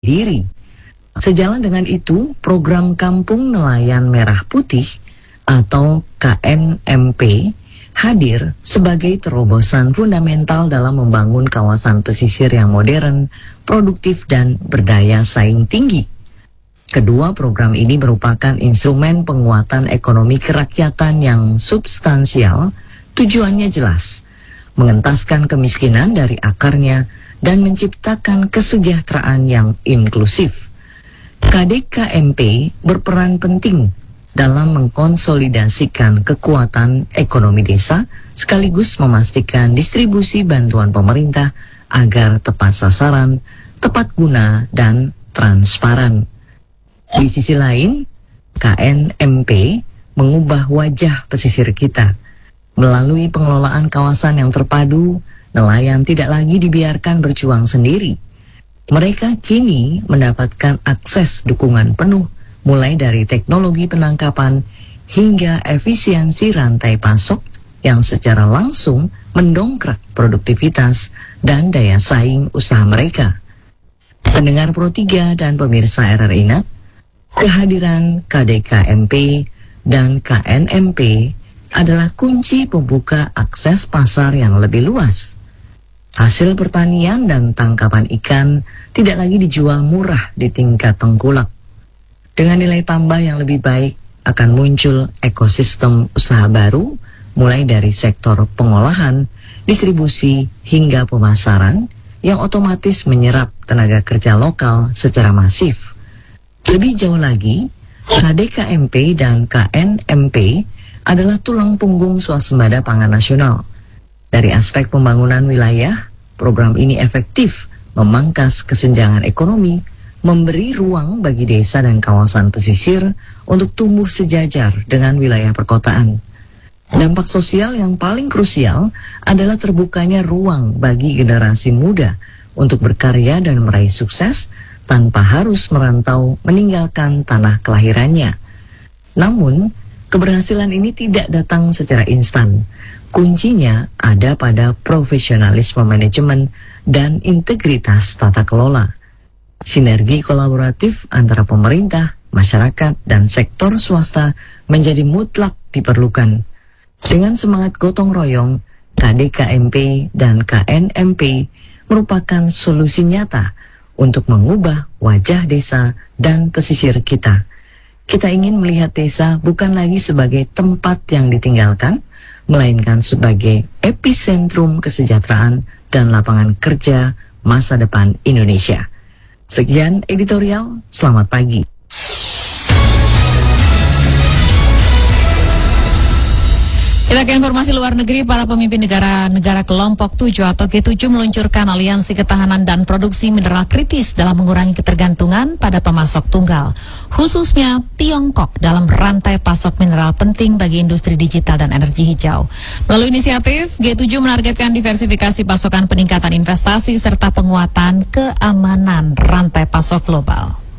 diri. Sejalan dengan itu, program Kampung Nelayan Merah Putih atau KNMP hadir sebagai terobosan fundamental dalam membangun kawasan pesisir yang modern, produktif, dan berdaya saing tinggi. Kedua program ini merupakan instrumen penguatan ekonomi kerakyatan yang substansial. Tujuannya jelas, mengentaskan kemiskinan dari akarnya dan menciptakan kesejahteraan yang inklusif. KDKMP berperan penting dalam mengkonsolidasikan kekuatan ekonomi desa sekaligus memastikan distribusi bantuan pemerintah agar tepat sasaran, tepat guna, dan transparan. Di sisi lain, KNMP mengubah wajah pesisir kita. Melalui pengelolaan kawasan yang terpadu, nelayan tidak lagi dibiarkan berjuang sendiri. Mereka kini mendapatkan akses dukungan penuh, mulai dari teknologi penangkapan hingga efisiensi rantai pasok yang secara langsung mendongkrak produktivitas dan daya saing usaha mereka. Pendengar Pro 3 dan pemirsa RRI Net, kehadiran KDKMP dan KNMP adalah kunci pembuka akses pasar yang lebih luas. Hasil pertanian dan tangkapan ikan tidak lagi dijual murah di tingkat tengkulak. Dengan nilai tambah yang lebih baik, akan muncul ekosistem usaha baru, mulai dari sektor pengolahan, distribusi, hingga pemasaran, yang otomatis menyerap tenaga kerja lokal secara masif. Lebih jauh lagi, KDKMP dan KNMP adalah tulang punggung swasembada pangan nasional. Dari aspek pembangunan wilayah, program ini efektif memangkas kesenjangan ekonomi, memberi ruang bagi desa dan kawasan pesisir untuk tumbuh sejajar dengan wilayah perkotaan. Dampak sosial yang paling krusial adalah terbukanya ruang bagi generasi muda untuk berkarya dan meraih sukses tanpa harus merantau meninggalkan tanah kelahirannya. Namun, keberhasilan ini tidak datang secara instan. Kuncinya ada pada profesionalisme manajemen dan integritas tata kelola. Sinergi kolaboratif antara pemerintah, masyarakat, dan sektor swasta menjadi mutlak diperlukan. Dengan semangat gotong royong, KDKMP dan KNMP merupakan solusi nyata untuk mengubah wajah desa dan pesisir kita. Kita ingin melihat desa bukan lagi sebagai tempat yang ditinggalkan, melainkan sebagai epicentrum kesejahteraan dan lapangan kerja masa depan Indonesia. Sekian editorial, selamat pagi. Kita ke informasi luar negeri. Para pemimpin negara-negara kelompok 7 atau G7 meluncurkan aliansi ketahanan dan produksi mineral kritis dalam mengurangi ketergantungan pada pemasok tunggal, khususnya Tiongkok dalam rantai pasok mineral penting bagi industri digital dan energi hijau. Melalui inisiatif, G7 menargetkan diversifikasi pasokan, peningkatan investasi, serta penguatan keamanan rantai pasok global.